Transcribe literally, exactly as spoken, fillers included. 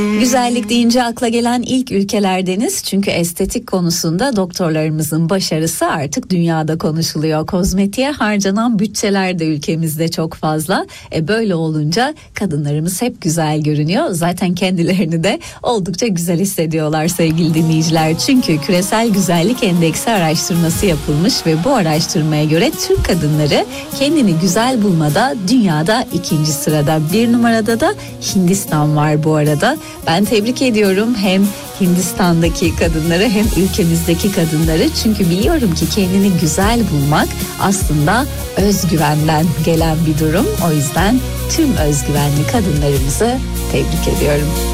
Güzellik deyince akla gelen ilk ülkelerdeniz, çünkü estetik konusunda doktorlarımızın başarısı artık dünyada konuşuluyor. Kozmetiğe harcanan bütçeler de ülkemizde çok fazla. E böyle olunca kadınlarımız hep güzel görünüyor. Zaten kendilerini de oldukça güzel hissediyorlar sevgili dinleyiciler. Çünkü küresel güzellik endeksi araştırması yapılmış ve bu araştırmaya göre Türk kadınları kendini güzel bulmada dünyada ikinci sırada. Bir numarada da Hindistan var bu arada. Ben tebrik ediyorum hem Hindistan'daki kadınları hem ülkemizdeki kadınları. Çünkü biliyorum ki kendini güzel bulmak aslında özgüvenden gelen bir durum. O yüzden tüm özgüvenli kadınlarımızı tebrik ediyorum.